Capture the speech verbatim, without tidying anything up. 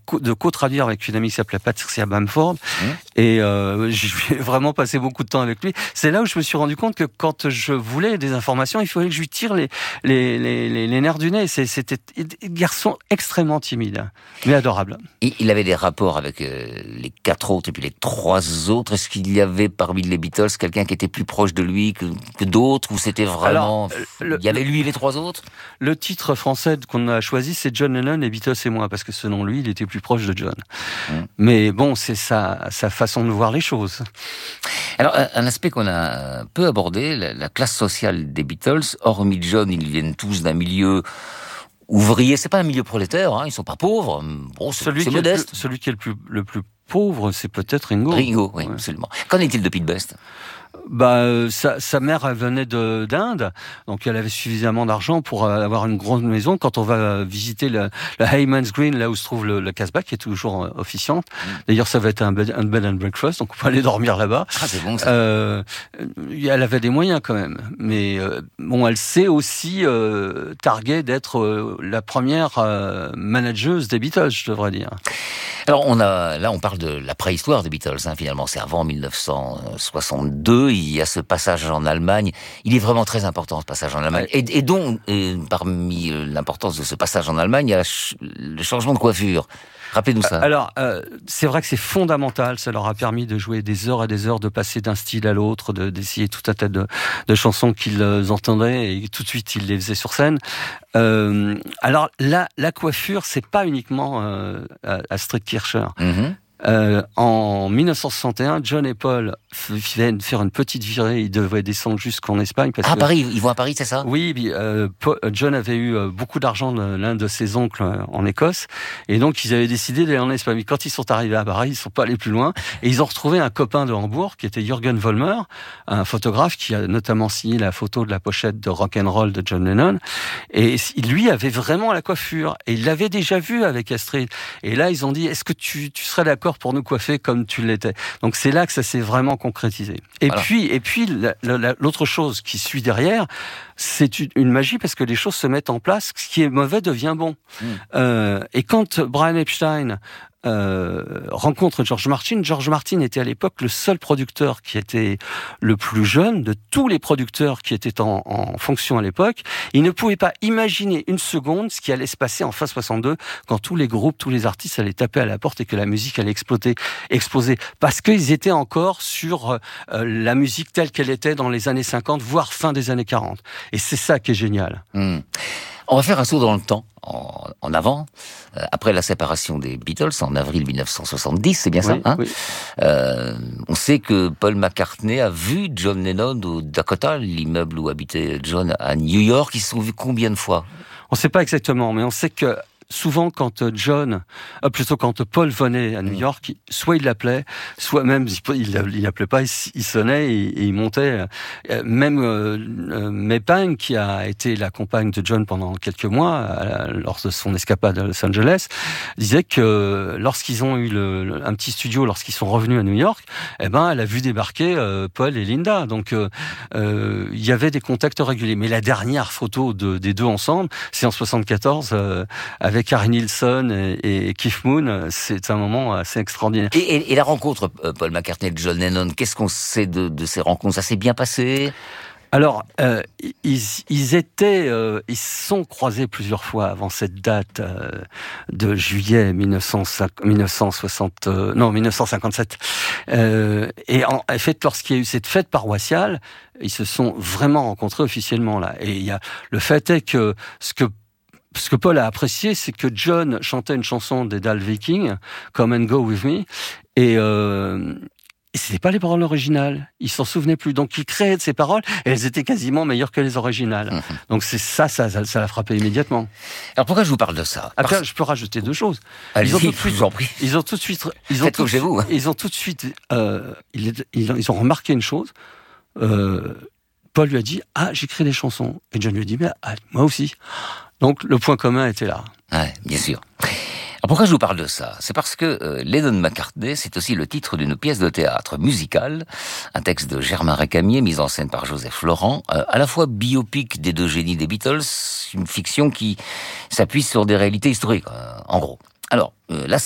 co- de co-traduire avec une amie qui s'appelait Patricia Bamford. Mmh. Et euh, j'ai vraiment passé beaucoup de temps avec lui. C'est là où je me suis rendu compte que quand je voulais des informations, il fallait que je lui tire les, les, les, les, les nerfs du nez. C'est, c'était un garçon extrêmement timide, mais adorable. Et il avait des rapports avec euh, les quatre autres et puis les trois autres. Est-ce qu'il y avait parmi les Beatles quelqu'un qui était plus proche de lui que, que d'autres, ou c'était vraiment... Alors, le, il y avait lui et les trois autres? Le titre français qu'on a choisi, c'est John Lennon et Beatles et moi, parce que selon lui, il était plus proche de John. Mmh. Mais bon, c'est sa, sa façon de voir les choses. Alors, un aspect qu'on a peu abordé, la, la classe sociale des Beatles, hormis John, ils viennent tous d'un milieu ouvrier. C'est pas un milieu prolétaire, hein, ils sont pas pauvres. Bon, c'est, celui c'est qui modeste. Est le plus, celui qui est le plus, le plus pauvre, c'est peut-être Ringo. Ringo, oui, ouais. Absolument. Qu'en est-il de Pete Best? Bah, sa, sa mère, elle venait de, d'Inde, donc elle avait suffisamment d'argent pour avoir une grande maison. Quand on va visiter le, le Hayman's Green, là où se trouve le, le Casbah, qui est toujours euh, officiante. Mm. D'ailleurs, ça va être un bed, un bed and breakfast, donc on peut aller dormir là-bas. Ah, c'est bon ça. Euh, elle avait des moyens quand même, mais euh, bon, elle s'est aussi euh, targuée d'être euh, la première euh, manageuse des Beatles, je devrais dire. Alors, on a, là, on parle de la préhistoire des Beatles, hein, finalement. C'est avant dix-neuf cent soixante-deux. Il y a ce passage en Allemagne. Il est vraiment très important, ce passage en Allemagne. Et, et donc, et parmi l'importance de ce passage en Allemagne, il y a le changement de coiffure. Rappelez-nous ça. Alors, euh, c'est vrai que c'est fondamental. Ça leur a permis de jouer des heures et des heures, de passer d'un style à l'autre, de, d'essayer tout un tas de, de chansons qu'ils entendaient et tout de suite ils les faisaient sur scène. Euh, alors, la, la coiffure, c'est pas uniquement euh, Astrid Kircher. Mm-hmm. Euh, en dix-neuf cent soixante et un, John et Paul viennent faire une petite virée. Ils devaient descendre jusqu'en Espagne. Parce ah, que, Paris, ils vont à Paris, c'est ça? Oui, euh, Paul, John avait eu beaucoup d'argent de l'un de ses oncles en Écosse, et donc ils avaient décidé d'aller en Espagne. Mais quand ils sont arrivés à Paris, ils sont pas allés plus loin, et ils ont retrouvé un copain de Hambourg qui était Jürgen Vollmer, un photographe qui a notamment signé la photo de la pochette de Rock'n'Roll de John Lennon, et lui avait vraiment la coiffure, et il l'avait déjà vu avec Astrid. Et là, ils ont dit, est-ce que tu, tu serais d'accord pour nous coiffer comme tu l'étais? Donc c'est là que ça s'est vraiment concrétisé. Et voilà. puis, et puis la, la, l'autre chose qui suit derrière, c'est une magie parce que les choses se mettent en place. Ce qui est mauvais devient bon. Mmh. Euh, et quand Brian Epstein Euh, rencontre George Martin. George Martin était à l'époque le seul producteur qui était le plus jeune de tous les producteurs qui étaient en, en fonction à l'époque. Il ne pouvait pas imaginer une seconde ce qui allait se passer en fin soixante-deux quand tous les groupes, tous les artistes allaient taper à la porte et que la musique allait exploser, exploser parce qu'ils étaient encore sur euh, la musique telle qu'elle était dans les années cinquante, voire fin des années quarante. Et c'est ça qui est génial. Mmh. On va faire un saut dans le temps, en, en avant, euh, après la séparation des Beatles, en avril dix-neuf cent soixante-dix, c'est bien oui, ça hein oui. euh, On sait que Paul McCartney a vu John Lennon au Dakota, l'immeuble où habitait John à New York. Ils se sont vus combien de fois? On ne sait pas exactement, mais on sait que souvent, quand John, euh, plutôt quand Paul venait à New York, soit il l'appelait, soit même il il l'appelait pas, il, il sonnait et, et il montait. Euh, même euh, May Pang, qui a été la compagne de John pendant quelques mois à, lors de son escapade à Los Angeles, disait que lorsqu'ils ont eu le, le, un petit studio, lorsqu'ils sont revenus à New York, eh ben, elle a vu débarquer euh, Paul et Linda. Donc, euh, euh, il y avait des contacts réguliers. Mais la dernière photo de, des deux ensemble, c'est en soixante-quatorze euh, avec Avec Harry Nilsson et, et Keith Moon, c'est un moment assez extraordinaire. Et, et, et la rencontre euh, Paul McCartney et John Lennon, qu'est-ce qu'on sait de, de ces rencontres? Ça s'est bien passé? Alors, euh, ils, ils étaient, euh, ils se sont croisés plusieurs fois avant cette date euh, de juillet mille neuf cent soixante, euh, non mille neuf cent cinquante-sept. Euh, et en, en fait, lorsqu'il y a eu cette fête paroissiale, ils se sont vraiment rencontrés officiellement là. Et il y a le fait est que ce que Ce que Paul a apprécié, c'est que John chantait une chanson des Dal Viking, Come and Go With Me, et, euh, et c'était pas les paroles originales. Il s'en souvenait plus. Donc il créait de ces paroles, et elles étaient quasiment meilleures que les originales. Mmh. Donc c'est ça, ça, ça, ça l'a frappé immédiatement. Alors pourquoi je vous parle de ça? Après, Parce... je peux rajouter deux choses. Allez, ils ont tout de suite, je vous en prie. Ils ont tout de suite, ils ont Faites tout, chez vous. Hein. Ils ont tout de suite, euh, ils, ils, ils ont remarqué une chose. Euh, Paul lui a dit, ah, j'écris des chansons. Et John lui a dit, mais ah, moi aussi. Donc, le point commun était là. Ouais, bien sûr. Alors, pourquoi je vous parle de ça? C'est parce que euh, Lennon McCartney, c'est aussi le titre d'une pièce de théâtre musicale, un texte de Germain Récamier, mis en scène par Joseph Laurent, euh, à la fois biopic des deux génies des Beatles, une fiction qui s'appuie sur des réalités historiques, euh, en gros. Alors, euh, la